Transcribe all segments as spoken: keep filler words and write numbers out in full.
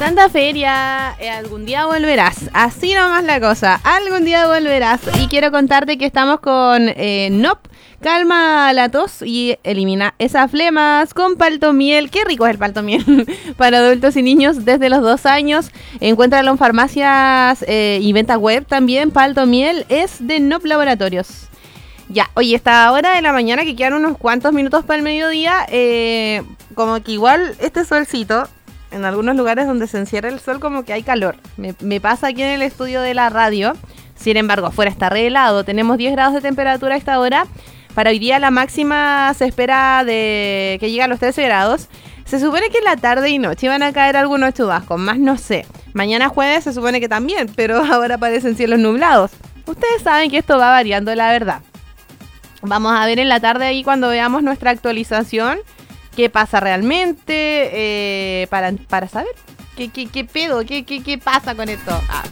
tanta feria, eh, algún día volverás. Así nomás la cosa, algún día volverás. Y quiero contarte que estamos con eh, N O P. Calma la tos y elimina esas flemas con Paltomiel. Qué rico es el Paltomiel para adultos y niños desde los dos años. Encuéntralo en farmacias eh, y venta web también. Paltomiel es de N O P Laboratorios. Ya, oye, esta hora de la mañana que quedan unos cuantos minutos para el mediodía, eh, como que igual este solcito, en algunos lugares donde se encierra el sol, como que hay calor. Me, me pasa aquí en el estudio de la radio. Sin embargo, afuera está re helado. Tenemos diez grados de temperatura a esta hora. Para hoy día la máxima se espera de que llegue a los trece grados. Se supone que en la tarde y noche van a caer algunos chubascos, más no sé. Mañana jueves se supone que también, pero ahora parecen cielos nublados. Ustedes saben que esto va variando, la verdad. Vamos a ver en la tarde ahí cuando veamos nuestra actualización qué pasa realmente, eh, para, para saber qué, qué, qué pedo, qué, qué, qué pasa con esto. Ah.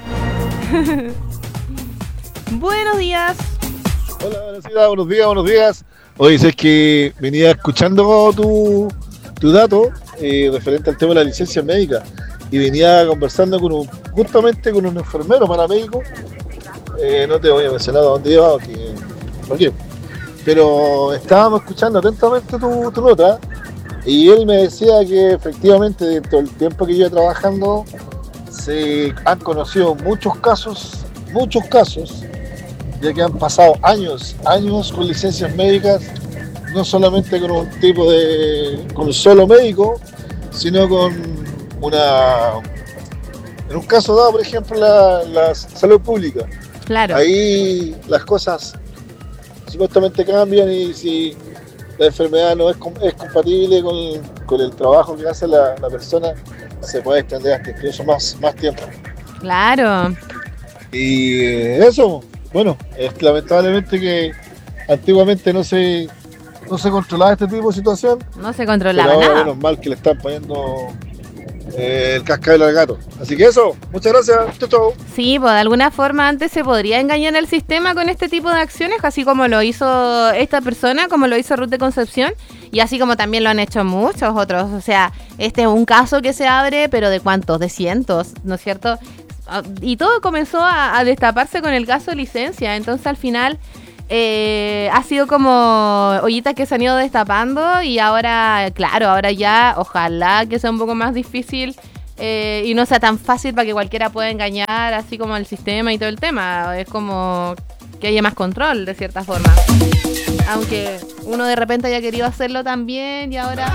Buenos días. Hola, buenos días, buenos días, buenos días. Oye, es que venía escuchando tu, tu dato eh, referente al tema de la licencia médica y venía conversando con un, justamente con un enfermero paramédico. Eh, no te voy a mencionar a dónde iba, porque, ¿por qué? Pero estábamos escuchando atentamente tu, tu nota y él me decía que efectivamente dentro del tiempo que lleva trabajando se han conocido muchos casos, muchos casos, ya que han pasado años, años con licencias médicas, no solamente con un tipo de, con un solo médico, sino con una, en un caso dado, por ejemplo, la, la salud pública. Claro. Ahí las cosas supuestamente cambian y si la enfermedad no es, es compatible con, con el trabajo que hace la, la persona, se puede extender hasta incluso más, más tiempo. Claro. Y eso, bueno, es lamentablemente que antiguamente no se, no se controlaba este tipo de situación. No se controlaba pero ahora nada. menos mal que le están poniendo eh, el cascabel al gato. Así que eso, muchas gracias. Chau, chau. Sí, pues de alguna forma antes se podría engañar al sistema con este tipo de acciones, así como lo hizo esta persona, como lo hizo Ruth de Concepción, y así como también lo han hecho muchos otros. O sea, este es un caso que se abre, pero ¿de cuántos? De cientos, ¿no es cierto? Y todo comenzó a, a destaparse con el caso de licencia. Entonces al final eh, ha sido como ollitas que se han ido destapando y ahora, claro, ahora ya ojalá que sea un poco más difícil eh, y no sea tan fácil para que cualquiera pueda engañar así como el sistema y todo el tema. Es como que haya más control de cierta forma. Aunque uno de repente haya querido hacerlo también y ahora...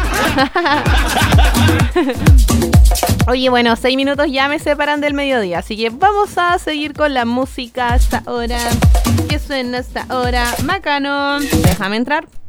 Oye, bueno, seis minutos ya me separan del mediodía, así que vamos a seguir con la música hasta ahora. ¿Qué suena hasta ahora? Macano, déjame entrar.